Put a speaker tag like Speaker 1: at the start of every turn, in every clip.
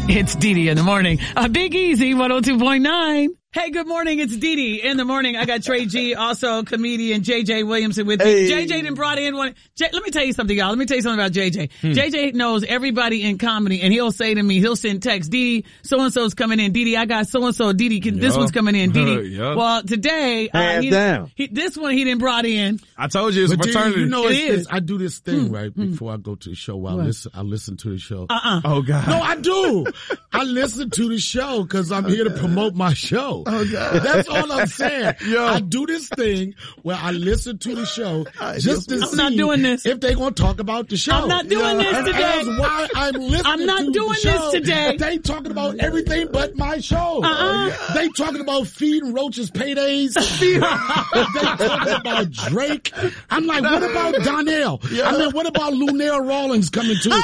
Speaker 1: It's Dee in the morning. Big Easy 102.9. Hey, good morning. It's Dee in the morning. I got Trey G, also comedian JJ Williamson with me. JJ done brought in one. Let me tell you something, y'all. Let me tell you something about JJ. JJ knows everybody in comedy, and he'll say to me, he'll send text, Dee, so-and-so's coming in. Dee, I got so-and-so. Dee, this one's coming in. Dee. Well, today, this one he done brought in.
Speaker 2: I told you it's a fraternity.
Speaker 3: You know, I do this thing, right, before I go to the show. I listen to the show.
Speaker 2: Oh, God.
Speaker 3: No, I do. I listen to the show because I'm here to promote my show. Oh, God. That's all I'm saying. I do this thing where I listen to the show just to see
Speaker 1: not doing this.
Speaker 3: if they're going to talk about the show.
Speaker 1: I'm not doing this today.
Speaker 3: That's why I'm listening
Speaker 1: I'm not
Speaker 3: to
Speaker 1: doing
Speaker 3: the show.
Speaker 1: this today.
Speaker 3: They talking about everything but my show. They talking about feeding roaches paydays. They talking about Drake. I'm like, what about Donnell? I mean, what about Lunell Rawlings coming to?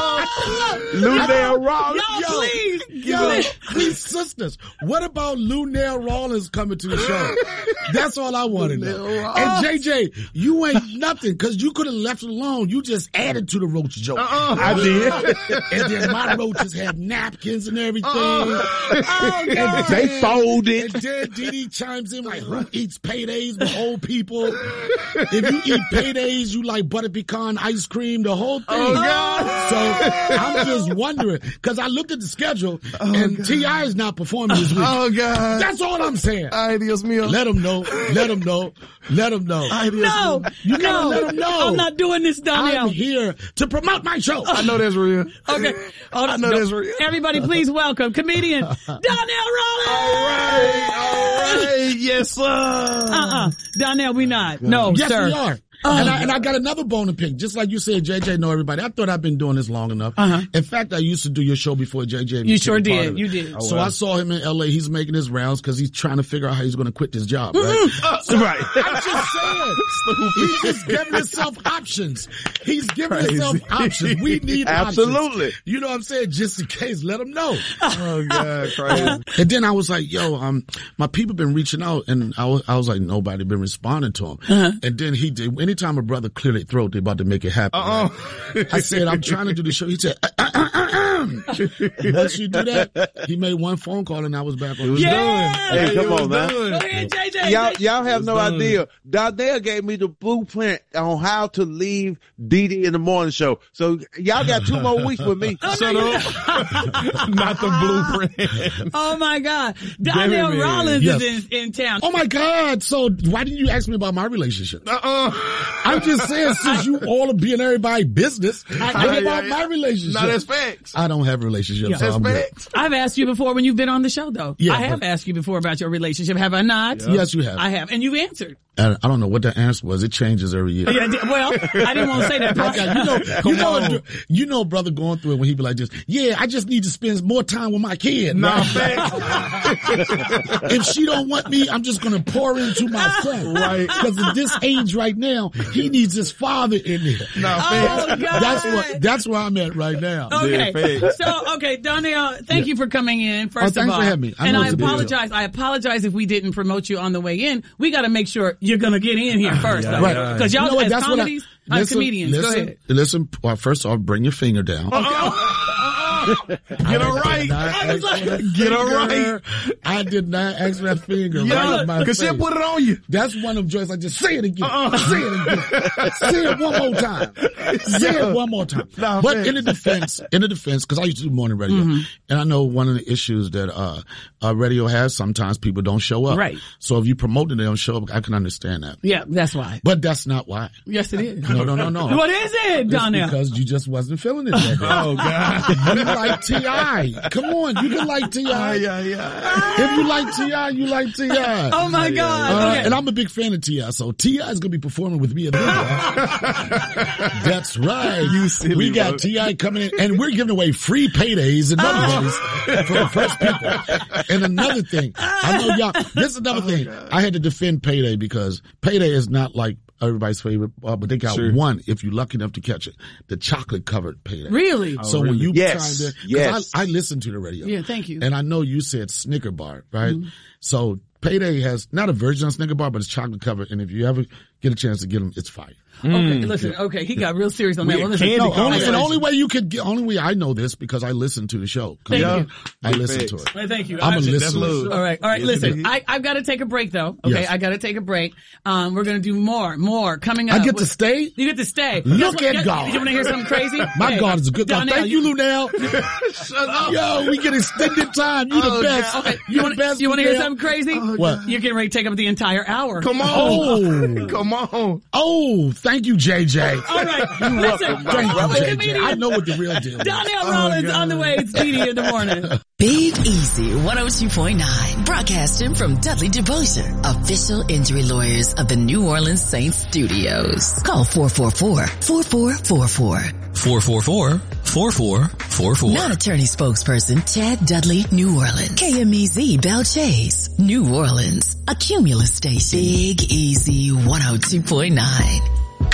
Speaker 2: Lunell Rawlings.
Speaker 3: Please, sisters. What about Lunell Rawlings coming to the show? That's all I want to know. And JJ, you ain't nothing because you could have left it alone. You just added to the roach joke.
Speaker 2: I did.
Speaker 3: And then my roaches have napkins and everything.
Speaker 2: And they folded.
Speaker 3: And then Dee chimes in like, who eats paydays with old people? If you eat paydays, you like butter pecan ice cream, the whole thing.
Speaker 2: Oh, God.
Speaker 3: So I'm just wondering, because I looked at the schedule and T.I. is not performing this week.
Speaker 2: Oh, God.
Speaker 3: That's all I'm saying.
Speaker 2: Ay, Dios mío.
Speaker 3: Let them know. Let them know. Let them know.
Speaker 1: No,
Speaker 3: You gotta let them know.
Speaker 1: I'm not doing this, Donnell.
Speaker 3: I'm here to promote my show.
Speaker 2: I know that's real.
Speaker 1: Okay.
Speaker 2: I know that's real.
Speaker 1: Everybody, please welcome comedian Donnell Rawlings.
Speaker 2: All right. Yes, sir.
Speaker 1: Donnell, we not. No,
Speaker 3: Yes,
Speaker 1: sir.
Speaker 3: we are. And I got another bone to pick. Just like you said, JJ know everybody. I thought I've been doing this long enough. In fact, I used to do your show before JJ.
Speaker 1: You sure did. You did.
Speaker 3: So I saw him in LA. He's making his rounds because he's trying to figure out how he's going to quit this job, right?
Speaker 2: Right.
Speaker 3: I'm just saying. He's just giving himself options. He's giving himself options. We need
Speaker 2: Absolutely.
Speaker 3: options. You know what I'm saying? Just in case, let him know.
Speaker 2: Oh, God, crazy.
Speaker 3: And then I was like, yo, my people been reaching out, and I was like, nobody been responding to him. And then he did. Anytime a brother cleared their throat, they about to make it happen. Right? I said, I'm trying to do the show. He said, once you do that, he made one phone call and I was back on the show.
Speaker 2: Hey, come on, man.
Speaker 1: Go ahead, JJ.
Speaker 4: Y'all have no idea. Donnell gave me the blueprint on how to leave Dee in the morning show. So y'all got 2 more weeks with me.
Speaker 2: Shut up. Not the blueprint.
Speaker 1: Oh my God. Donnell Rawlings is in town.
Speaker 3: Oh my God. So why didn't you ask me about my relationship? I'm just saying, since you all are being everybody's business, what about my relationship?
Speaker 2: No, that's facts.
Speaker 3: I don't have relationships. So I'm good.
Speaker 1: I've asked you before when you've been on the show, though.
Speaker 3: Yeah,
Speaker 1: I have asked you before about your relationship, have I not?
Speaker 3: Yes, you have.
Speaker 1: I have, and you've answered.
Speaker 3: I don't know what the answer was. It changes every year.
Speaker 1: Yeah, well, I didn't want to say that.
Speaker 3: You know, brother going through it when he be like this. Yeah, I just need to spend more time with my kid.
Speaker 2: Nah,
Speaker 3: If she don't want me, I'm just going to pour into my son.
Speaker 2: Right.
Speaker 3: Because at this age right now, he needs his father in there.
Speaker 1: Oh, God.
Speaker 3: That's where I'm at right now.
Speaker 1: Okay. So, Donnell, thank you for coming in, first of all.
Speaker 3: Thanks for having me.
Speaker 1: And I apologize. I apologize if we didn't promote you on the way in. We got to make sure you're going to get in here first, though.
Speaker 3: Right.
Speaker 1: Because y'all as comedies, comedians. Go ahead.
Speaker 3: Listen, well, first off, bring your finger down.
Speaker 2: Get her right. Get her right.
Speaker 3: I did not ask for that finger.
Speaker 2: Yeah, because she'll put it on you.
Speaker 3: That's one of them joints. I just say it again. Say it again. Say it one more time. Say it one more time.
Speaker 2: No,
Speaker 3: but in the defense, because I used to do morning radio, and I know one of the issues that radio has, sometimes people don't show up.
Speaker 1: Right.
Speaker 3: So if you promote it, they don't show up. I can understand that.
Speaker 1: Yeah, that's why.
Speaker 3: But that's not why.
Speaker 1: Yes, it is.
Speaker 3: No.
Speaker 1: What is it, Donnell?
Speaker 3: Because you just wasn't feeling it that day.
Speaker 2: Oh, God.
Speaker 3: You like T.I. Come on, you can like T.I.
Speaker 2: Yeah.
Speaker 3: If you like T.I., you like T.I.
Speaker 1: Oh my God. Okay.
Speaker 3: And I'm a big fan of T.I., so T.I. is going to be performing with me at the That's right.
Speaker 2: You silly
Speaker 3: we got
Speaker 2: bro.
Speaker 3: T.I. coming in, and we're giving away free paydays and other days for the first people. And another thing, I know y'all, this is another thing.
Speaker 2: God.
Speaker 3: I had to defend Payday because Payday is not like everybody's favorite, but they got one, if you're lucky enough to catch it, the chocolate covered Payday.
Speaker 1: Really?
Speaker 3: So when you
Speaker 4: Yes.
Speaker 3: I listen to the radio.
Speaker 1: Yeah, thank you.
Speaker 3: And I know you said Snicker bar, right? So Payday has not a version of Snicker bar, but it's chocolate covered. And if you ever get a chance to get them, it's fire.
Speaker 1: Okay, listen. Okay, he got real serious on that one. Listen,
Speaker 3: only way I know this because I listen to the show.
Speaker 1: Thank you.
Speaker 3: I listen to it.
Speaker 1: Thank you.
Speaker 3: I'm a listener.
Speaker 1: All right. Listen, I've got to take a break though. Okay, I got to take a break. We're gonna do more coming up.
Speaker 3: I get to stay.
Speaker 1: You get to stay.
Speaker 3: Look at God.
Speaker 1: You want to hear something crazy?
Speaker 3: My God is a good God. Thank you, Lunel.
Speaker 2: Shut up.
Speaker 3: Yo, we get extended time. You the best.
Speaker 1: Okay,
Speaker 3: You the best.
Speaker 1: You want to hear something crazy?
Speaker 3: What?
Speaker 1: You're getting ready to take up the entire hour.
Speaker 2: Come on. Come on.
Speaker 3: Oh, thank you, JJ.
Speaker 1: All right. Listen,
Speaker 3: Thank you, JJ.
Speaker 1: comedian
Speaker 3: I know what the real deal is.
Speaker 1: Donnell Rollins on the way. It's Didi in the morning.
Speaker 5: Big Easy 102.9, broadcasting from Dudley DeBosier, official injury lawyers of the New Orleans Saints studios. Call 444-4444.
Speaker 6: 444-4444.
Speaker 5: Non-attorney spokesperson Chad Dudley, New Orleans. KMEZ Bell Chase, New Orleans. A Cumulus station. Big Easy 102.9.